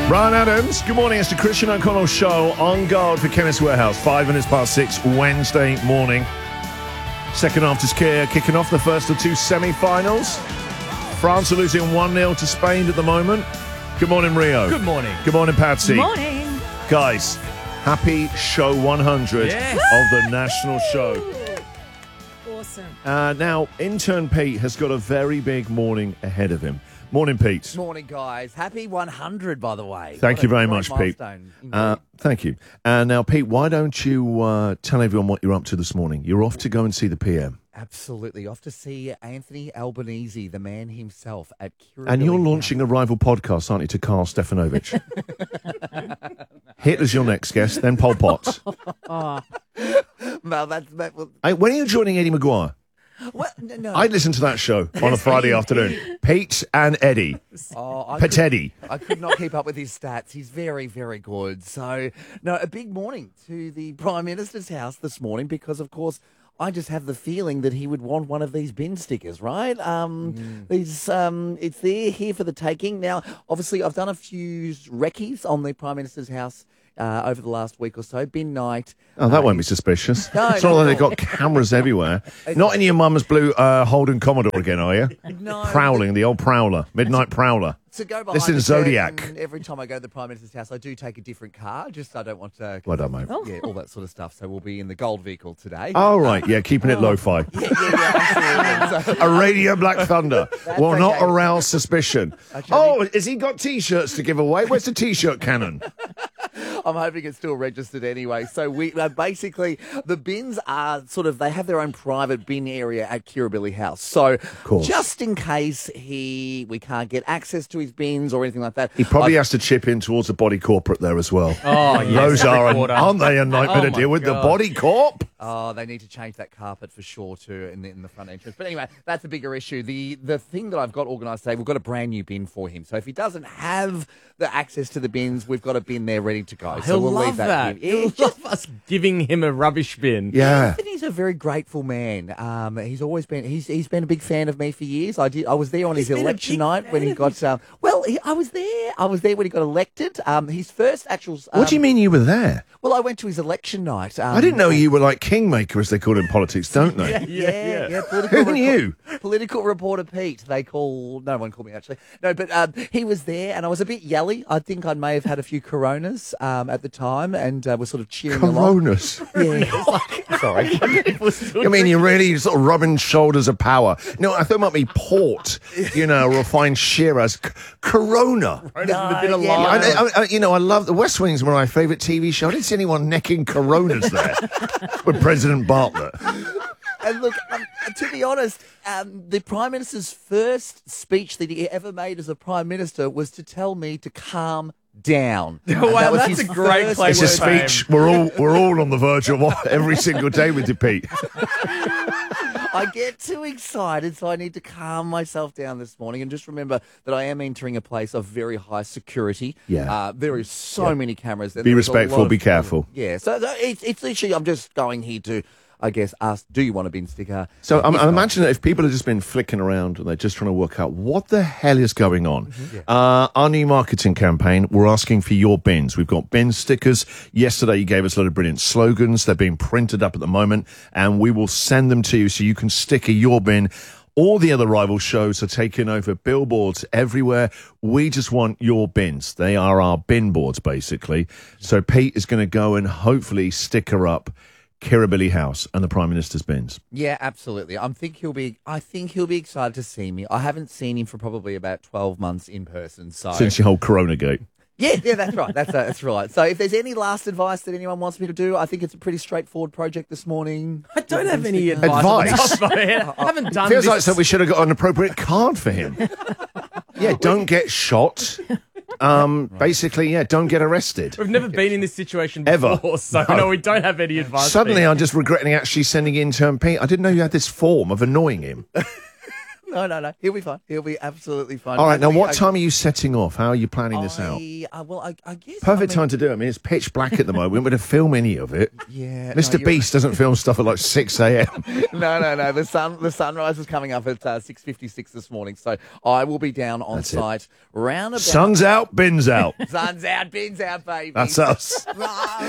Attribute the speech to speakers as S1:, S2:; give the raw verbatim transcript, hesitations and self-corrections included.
S1: Brian Adams, good morning. It's the Christian O'Connell Show on guard for Chemist Warehouse. Five minutes past six, Wednesday morning. Second after's care kicking off the first of two semi-finals. France are losing one nil to Spain at the moment. Good morning, Rio.
S2: Good morning.
S1: Good morning, Patsy.
S3: Good morning.
S1: Guys, happy show one hundred
S2: Yes.
S1: of the national show.
S3: Awesome.
S1: Uh, now, intern Pete has got a very big morning ahead of him. Morning, Pete.
S2: Morning, guys. Happy one hundred, by the way.
S1: Thank
S2: What
S1: you
S2: a
S1: very
S2: great
S1: much, Pete.
S2: milestone,
S1: Uh,
S2: indeed.
S1: thank you. And now, Pete, why don't you uh, tell everyone what you're up to this morning? You're off to go and see the P M.
S2: Absolutely. Off to see Anthony Albanese, the man himself, at Kirribilli
S1: And you're
S2: House.
S1: launching a rival podcast, aren't you, to Carl Stefanovic? Hitler's your next guest, then Pol Pot.
S3: Oh,
S2: Well, that's... That, well,
S1: Hey, when are you joining Eddie Maguire?
S2: well, no, no.
S1: I'd listen to that show on a Friday afternoon. Pete and Eddie.
S2: Oh, I could-
S1: Peteddy.
S2: I could not keep up with his stats. He's very, very good. So, no, a big morning to the Prime Minister's house this morning because, of course, I just have the feeling that he would want one of these bin stickers, right? Um, these, um, it's there, here for the taking. Now, obviously, I've done a few recce's on the Prime Minister's house uh, over the last week or so. Bin night.
S1: Oh, that
S2: Uh,
S1: won't be suspicious.
S2: No,
S1: it's not
S2: not
S1: like
S2: at
S1: they've
S2: all.
S1: got cameras everywhere. Not in your mum's blue uh, Holden Commodore again, are you?
S2: No.
S1: Prowling, the old prowler, midnight prowler.
S2: To go behind
S1: This is
S2: the
S1: Zodiac.
S2: curtain, every time I go to the Prime Minister's house, I do take a different car. Just I don't want to.
S1: Well done, mate.
S2: Yeah, all that sort of stuff. So we'll be in the gold vehicle today.
S1: Oh, right, yeah, keeping it lo-fi.
S2: Yeah, yeah, yeah, absolutely. So,
S1: A Radio Black Thunder will not
S2: okay.
S1: arouse suspicion.
S2: Actually,
S1: Oh, has he got T-shirts to give away? Where's the T-shirt cannon?
S2: I'm hoping it's still registered anyway. So we uh, basically the bins are sort of they have their own private bin area at Kirribilli House. So
S1: course.
S2: just in case he we can't get access to his bins or anything like that,
S1: He probably
S2: I-
S1: has to chip in towards the body corporate there as well.
S4: Oh, yes.
S1: Those are,
S4: Quarter.
S1: aren't they, a nightmare
S4: Oh,
S1: to
S4: my
S1: deal with?
S4: God.
S1: The body corp?
S2: Oh, they need to change that carpet for sure too in the, in the front entrance. But anyway, that's a bigger issue. The the thing that I've got organised today, we've got a brand new bin for him. So if he doesn't have the access to the bins, we've got a bin there ready to go. so
S4: He'll
S2: we'll
S4: love
S2: leave that.
S4: that.
S2: here.
S4: He'll
S2: It's just-
S4: love us giving him a rubbish bin.
S1: Yeah.
S2: Anthony's a very grateful man. Um, he's always been he's he's been a big fan of me for years. I did I was there on his
S4: been a
S2: election
S4: big
S2: night when he got um, well he, I was there I was there when he got elected. Um, his first actual. Um,
S1: What do you mean you were there?
S2: Well, I went to his election night. Um,
S1: I didn't know you were like kingmaker, as they call it in politics, don't they?
S2: Yeah, yeah,
S4: yeah.
S2: political
S1: Who knew?
S2: Political reporter Pete. They call no one called me actually. No, but um, he was there, and I was a bit yelly. I think I may have had a few Coronas um, at the time, and uh, was sort of cheering along.
S1: Coronas.
S2: Yeah. Sorry.
S1: I mean, you're really sort of rubbing shoulders of power. No, I thought it might be port, you know, refined Shiraz. C- Corona.
S4: Right, there's a bit of
S2: yeah,
S4: lime.
S1: I, I, I, you know, I love the West Wing's one of my favourite T V shows. I didn't see anyone necking Coronas there with President Bartlett.
S2: And look, um, to be honest, um, the Prime Minister's first speech that he ever made as a Prime Minister was to tell me to calm down.
S4: Wow,
S2: That was
S4: that's
S2: his
S4: a great
S2: first
S4: claim
S1: It's a
S4: word for him.
S1: speech. We're all we're all on the verge of what- every single day with you, Pete.
S2: I get too excited, so I need to calm myself down this morning and just remember that I am entering a place of very high security.
S1: Yeah.
S2: Uh, there is so many cameras. and
S1: Be
S2: there is a
S1: respectful,
S2: lot of-
S1: be careful.
S2: Yeah, so, so it's, it's literally, I'm just going here to, I guess, ask, do you want a bin sticker?
S1: So I'm,
S2: If
S1: I
S2: not-
S1: imagine that if people have just been flicking around and they're just trying to work out what the hell is going on,
S2: Mm-hmm.
S1: uh, our new marketing campaign, we're asking for your bins. We've got bin stickers. Yesterday you gave us a lot of brilliant slogans. They're being printed up at the moment, and we will send them to you so you can sticker your bin. All the other rival shows are taking over billboards everywhere. We just want your bins. They are our bin boards, basically. So Pete is going to go and hopefully sticker up Kirribilli House and the Prime Minister's bins.
S2: Yeah, absolutely. I think he'll be. I think he'll be excited to see me. I haven't seen him for probably about twelve months in person. So
S1: Since your whole Corona gate.
S2: yeah, yeah, that's right. That's uh, that's right. So if there's any last advice that anyone wants me to do, I think it's a pretty straightforward project this morning.
S4: I don't have any
S2: Advice.
S4: advice.
S1: Advice?
S4: off the top of my head. I haven't done
S1: Feels
S4: this.
S1: like something we should have got an appropriate card for him. Yeah, don't get shot. Um, basically, yeah, don't get arrested.
S4: We've never been in this situation
S1: Ever.
S4: before, so
S1: No.
S4: no, we don't have any advice.
S1: Suddenly,
S4: Pete.
S1: I'm just regretting actually sending intern Pete. I didn't know you had this form of annoying him.
S2: no, no, no. He'll be fine. He'll be absolutely fine.
S1: All right, now
S2: We-
S1: what
S2: I-
S1: time are you setting off? How are you planning this out?
S2: I, uh, well, I, I guess.
S1: Perfect
S2: I mean,
S1: time to do it. I mean, it's pitch black at the moment. We wouldn't film any of it.
S2: Yeah. no,
S1: Mister
S2: you're-
S1: Beast doesn't film stuff at like six a.m.
S2: No, no, no. The sun, the sunrise is coming up at uh, six fifty-six this morning, so I will be down on
S1: That's it.
S2: site round about.
S1: Sun's out, bin's out.
S2: Sun's out, bins out, baby.
S1: That's us.